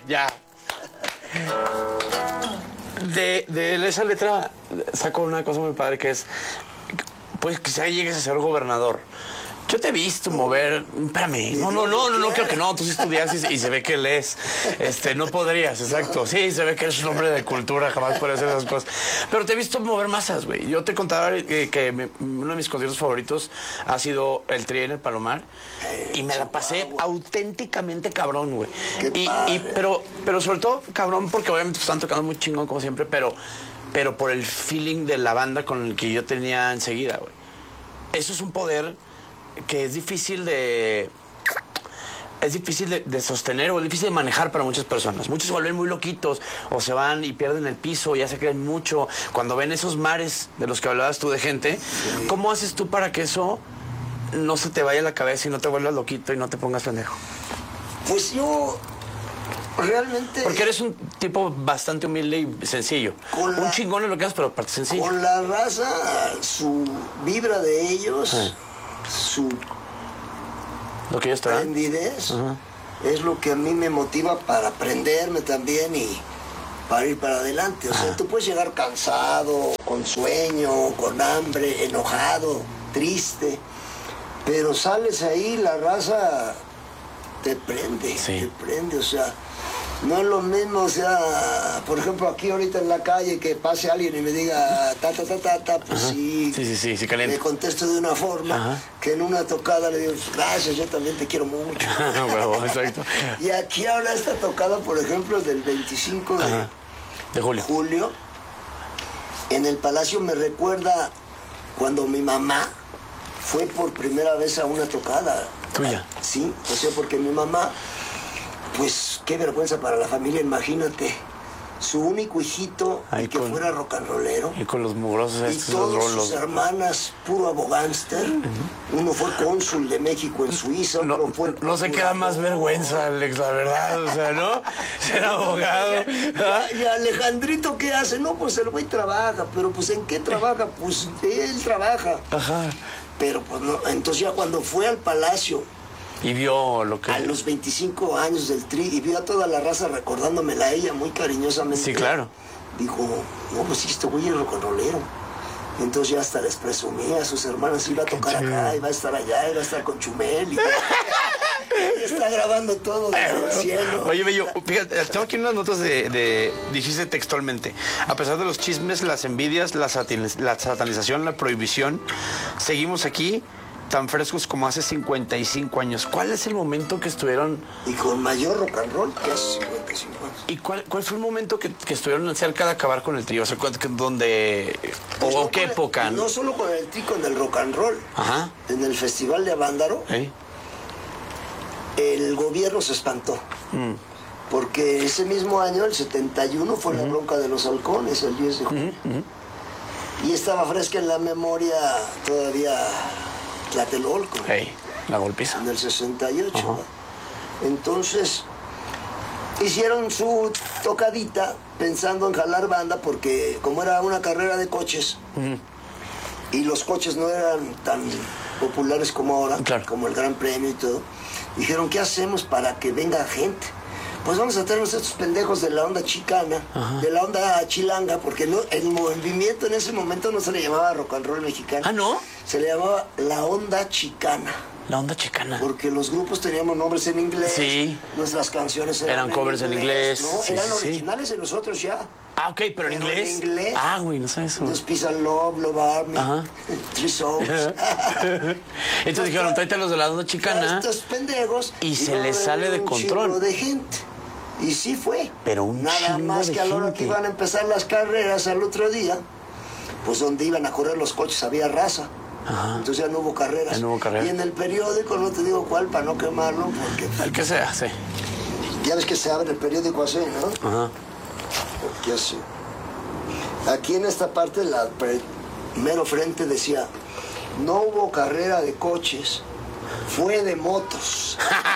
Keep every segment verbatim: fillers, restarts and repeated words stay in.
ya. De, de esa letra saco una cosa muy padre que es, pues quizá llegues a ser gobernador. Yo te he visto mover... Espérame. No, no, no, no, no, creo que no. Tú sí estudias y, y se ve que lees. Este, no podrías, exacto. Sí, se ve que eres un hombre de cultura, jamás puedes hacer esas cosas. Pero te he visto mover masas, güey. Yo te contaba que, que me, uno de mis conciertos favoritos ha sido el Tri en el Palomar. Y me la pasé auténticamente cabrón, güey. Y, y, pero, pero sobre todo cabrón porque obviamente están tocando muy chingón como siempre, pero, pero por el feeling de la banda con el que yo tenía enseguida, güey. Eso es un poder... que es difícil de... Es difícil de, de sostener o es difícil de manejar para muchas personas. Muchos se vuelven muy loquitos o se van y pierden el piso, ya se creen mucho. Cuando ven esos mares de los que hablabas tú de gente, sí. ¿Cómo haces tú para que eso no se te vaya a la cabeza y no te vuelvas loquito y no te pongas pendejo? Pues yo... realmente... Porque eres un tipo bastante humilde y sencillo. Un la, chingón en lo que haces, pero aparte sencillo. Con la raza, su vibra de ellos... Sí. Su lo que ellos traen, candidez uh-huh. es lo que a mí me motiva para aprenderme también y para ir para adelante. O sea, uh-huh. tú puedes llegar cansado, con sueño, con hambre, enojado, triste, pero sales ahí, la raza te prende, sí. te prende, o sea, no es lo mismo, o sea, por ejemplo, aquí ahorita en la calle que pase alguien y me diga ta, ta, ta, ta, ta, pues sí, sí, sí, sí, sí caliente. Le contesto de una forma Ajá. que en una tocada le digo, gracias, yo también te quiero mucho. Bueno, exacto. Y aquí ahora esta tocada, por ejemplo, del veinticinco de, de julio. julio, en el Palacio me recuerda cuando mi mamá fue por primera vez a una tocada. ¿Tuya? Sí, o sea, porque mi mamá... Pues qué vergüenza para la familia, imagínate. Su único hijito, Ay, que con, fuera rock and rollero. Y con los mugrosos estos. Y todas sus hermanas, puro abogánster. Uh-huh. Uno fue cónsul de México en Suiza. No, otro fue no se queda más vergüenza, Alex, la verdad. O sea, ¿no? Ser abogado. ¿Y, y Alejandrito qué hace? No, pues el güey trabaja. Pero pues ¿en qué trabaja? Pues él trabaja. Ajá. Pero pues no. Entonces ya cuando fue al Palacio... Y vio lo que... A los veinticinco años del Tri, y vio a toda la raza recordándomela a ella muy cariñosamente. Sí, claro. Dijo, no, pues sí, este güey es rock and rollero. Entonces ya hasta les presumía a sus hermanas, iba a tocar Qué acá, iba a estar allá, iba a estar con Chumel. Y está grabando todo desde el cielo. Oye, Bello, fíjate, tengo aquí unas notas de, de... Dijiste textualmente, a pesar de los chismes, las envidias, la, sataniz, la satanización, la prohibición, seguimos aquí... tan frescos como hace cincuenta y cinco años. ¿Cuál es el momento que estuvieron...? Y con mayor rock and roll que hace cincuenta y cinco años. ¿Y cuál, cuál fue el momento que, que estuvieron cerca de acabar con el trío? O sea, ¿dónde...? Pues ¿O no qué el, época? No solo con el trío, con el rock and roll. Ajá. En el Festival de Avándaro, ¿Eh? el gobierno se espantó. Mm. Porque ese mismo año, el setenta y uno, fue uh-huh. la bronca de los halcones, el diez de julio. Uh-huh. Uh-huh. Y estaba fresca en la memoria todavía... Tlatelolco. Hey, la golpiza. En el sesenta y ocho. Uh-huh. Entonces, hicieron su tocadita pensando en jalar banda porque como era una carrera de coches uh-huh. y los coches no eran tan populares como ahora, claro. como el Gran Premio y todo, dijeron, ¿qué hacemos para que venga gente? Pues vamos a traernos a estos pendejos de la onda chicana, uh-huh. de la onda chilanga, porque no, el movimiento en ese momento no se le llamaba rock and roll mexicano. ¿Ah, no? Se le llamaba la onda chicana. La onda chicana. Porque los grupos teníamos nombres en inglés. Sí. Nuestras canciones eran, eran covers en inglés. ¿no? Sí, eran sí, originales sí. de nosotros ya. Ah, ok, pero en inglés. En inglés. Ah, güey, no sabes eso. Entonces Peace and Love, Love Army, Ajá. Three Souls. Entonces dijeron, tráete a los de la onda chicana. Estos pendejos. Y, y se les sale de control. Un de gente. Y sí fue. Pero un Nada más que a la hora que iban a empezar las carreras al otro día, pues donde iban a correr los coches había raza. Ajá. Entonces ya no hubo carreras. Ya no hubo carreras. Y en el periódico, no te digo cuál para no quemarlo, porque... El que sea, sí. Ya ves que se abre el periódico así, ¿no? Ajá. Porque así. Aquí en esta parte, la primero frente decía, no hubo carrera de coches, fue de motos.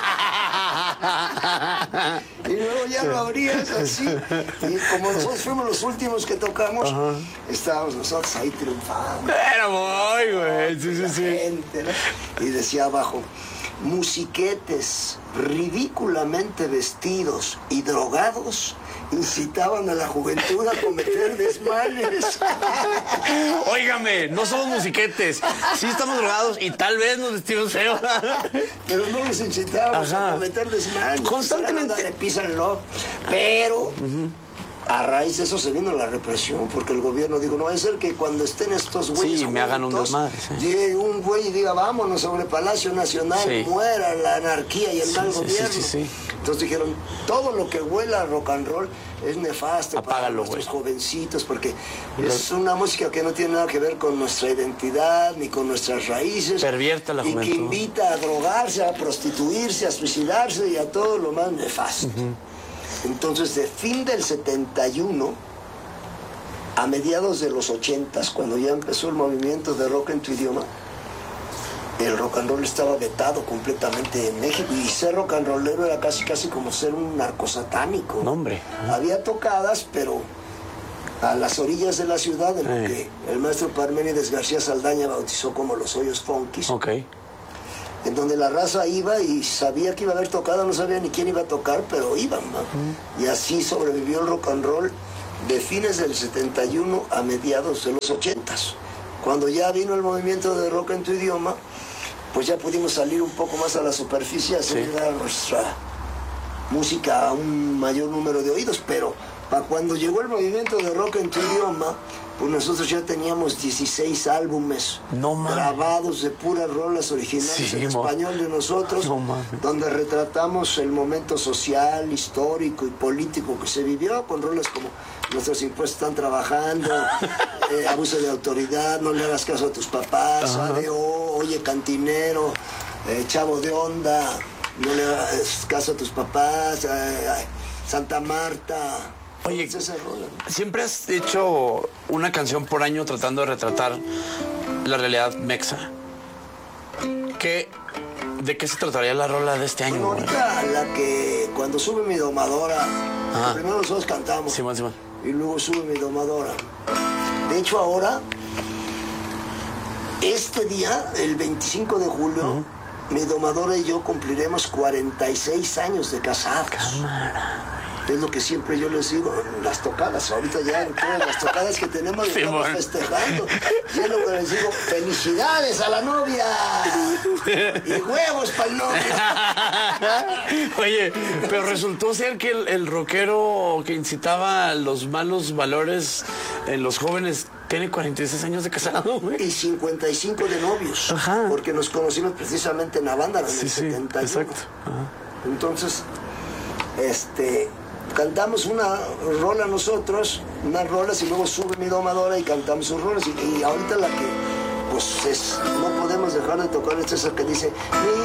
Y luego ya lo abrías así. Y como nosotros fuimos los últimos que tocamos, ajá, estábamos nosotros ahí triunfando. Era muy, güey. Sí, sí, sí. Gente, ¿no? Y decía abajo, musiquetes ridículamente vestidos y drogados incitaban a la juventud a cometer desmanes. Óigame, no somos musiquetes. Sí estamos drogados y tal vez nos vestimos feo. Pero no los incitábamos Ajá. a cometer desmanes. Constantemente. Le pisan lo. Pero uh-huh. a raíz de eso se vino la represión, porque el gobierno dijo, no va a ser que cuando estén estos güeyes sí, me hagan un desmadre. Sí. Llegue un güey y diga, vámonos sobre Palacio Nacional, sí. muera la anarquía y el sí, mal sí, gobierno. Sí, sí, sí. Entonces dijeron, todo lo que huela a rock and roll es nefasto. Apágalo, para nuestros güey. jovencitos, porque es una música que no tiene nada que ver con nuestra identidad ni con nuestras raíces. Pervierte a la y juventud. que invita a drogarse, a prostituirse, a suicidarse y a todo lo más nefasto. Uh-huh. Entonces, de fin del setenta y uno a mediados de los ochentas, cuando ya empezó el movimiento de rock en tu idioma, el rock and roll estaba vetado completamente en México, y ser rock and rollero era casi casi como ser un narcosatánico. No, hombre. Había tocadas, pero a las orillas de la ciudad, en lo que el maestro Parménides García Saldaña bautizó como los hoyos funkis. Ok. En donde la raza iba y sabía que iba a haber tocado, no sabía ni quién iba a tocar, pero iban, ¿no? Uh-huh. Y así sobrevivió el rock and roll de fines del setenta y uno a mediados de los ochentas. Cuando ya vino el movimiento de rock en tu idioma, pues ya pudimos salir un poco más a la superficie, hacer sí. llegar nuestra música a un mayor número de oídos, pero para cuando llegó el movimiento de rock en tu idioma, pues nosotros ya teníamos dieciséis álbumes no, grabados de puras rolas originales sí, en español de nosotros, no, donde retratamos el momento social, histórico y político que se vivió, con rolas como nuestros impuestos están trabajando, eh, abuso de autoridad, no le hagas caso a tus papás, A D O, oye cantinero, eh, chavo de onda, no le hagas caso a tus papás, eh, Santa Marta. Oye, siempre has hecho una canción por año tratando de retratar la realidad mexa. ¿Qué, ¿De qué se trataría la rola de este año? Bueno, ahorita la que cuando sube mi domadora, primero nosotros cantamos Simón, Simón. y luego sube mi domadora. De hecho ahora, este día, el veinticinco de julio, uh-huh. mi domadora y yo cumpliremos cuarenta y seis años de casados. Cámara. Es lo que siempre yo les digo, las tocadas, ahorita ya en todas las tocadas que tenemos sí, estamos bueno. festejando. Y es lo que les digo, felicidades a la novia y huevos para el novio. Oye, pero resultó ser que el, el rockero que incitaba los malos valores en los jóvenes tiene cuarenta y seis años de casado, güey. Y cincuenta y cinco de novios. Ajá. Porque nos conocimos precisamente en Avándaro en sí, el sí, setenta y uno. Exacto. Ajá. Entonces, este... cantamos una rola nosotros, unas rolas, y luego sube mi domadora y cantamos sus rolas. Y, y ahorita la que, pues, es, no podemos dejar de tocar es esa que dice...